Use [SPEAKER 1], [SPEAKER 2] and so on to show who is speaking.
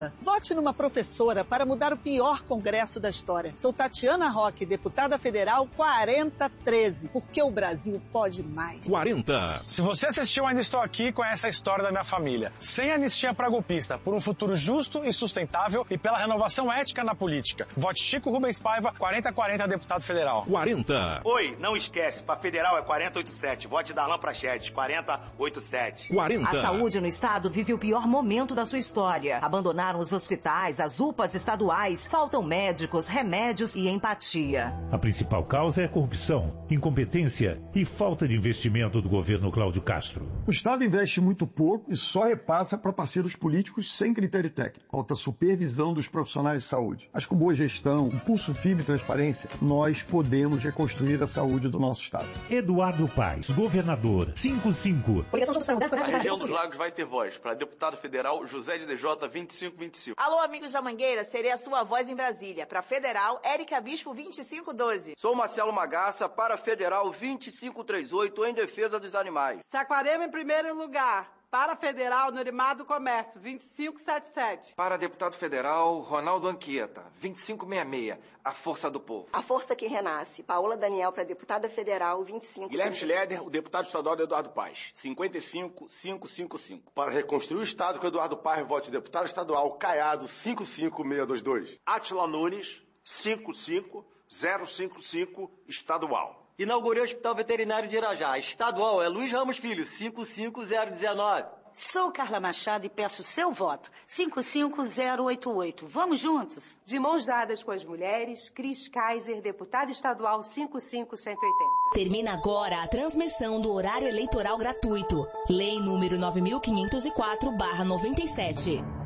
[SPEAKER 1] Vote numa professora para mudar o pior congresso da história. Sou Tatiana Roque, deputada federal 4013, porque o Brasil pode mais.
[SPEAKER 2] 40.
[SPEAKER 3] Se você assistiu Ainda Estou Aqui, conhece a história da minha família. Sem anistia para golpista, por um futuro justo e sustentável e pela renovação ética na política. Vote Chico Rubens Paiva, 4040, deputado federal.
[SPEAKER 2] 40.
[SPEAKER 4] Oi, não esquece, para federal é 4087. Vote Darlan Prachedes, 4087.
[SPEAKER 2] 40.
[SPEAKER 5] A saúde no estado vive o pior momento da sua história. Abandonaram os hospitais, as UPAs estaduais, faltam médicos, remédios e empatia.
[SPEAKER 6] A principal causa é a corrupção, incompetência e falta de investimento do governo Cláudio Castro.
[SPEAKER 7] O Estado investe muito pouco e só repassa para parceiros políticos sem critério técnico. Falta supervisão dos profissionais de saúde. Mas com boa gestão, impulso firme e transparência, nós podemos reconstruir a saúde do nosso Estado.
[SPEAKER 6] Eduardo Paes, governador, 55.
[SPEAKER 8] A região dos Lagos vai ter voz. Para deputado federal, José de DJ, 2525.
[SPEAKER 9] Alô, amigos da Mangueira, serei a sua voz em Brasília. Para federal, Érica Bispo, 2512.
[SPEAKER 8] Sou Marcelo Magaça, para federal, 2538, em defesa dos animais.
[SPEAKER 10] Saquarema em primeiro lugar. Para federal, Norimar do Comércio, 2577.
[SPEAKER 11] Para deputado federal, Ronaldo Anchieta, 2566, a força do povo.
[SPEAKER 12] A força que renasce. Paola Daniel para deputada federal, 25.
[SPEAKER 13] Guilherme Schleder, o deputado estadual do Eduardo Paes, 55555. Para reconstruir o Estado com Eduardo Paes, vote deputado estadual Caiado, 55622.
[SPEAKER 4] Atila Nunes, 55055, estadual.
[SPEAKER 14] Inaugurei o Hospital Veterinário de Irajá. Estadual é Luiz Ramos Filho, 55019.
[SPEAKER 15] Sou Carla Machado e peço seu voto, 55088. Vamos juntos?
[SPEAKER 16] De mãos dadas com as mulheres, Cris Kaiser, deputada estadual 55180.
[SPEAKER 17] Termina agora a transmissão do horário eleitoral gratuito. Lei número 9504/97.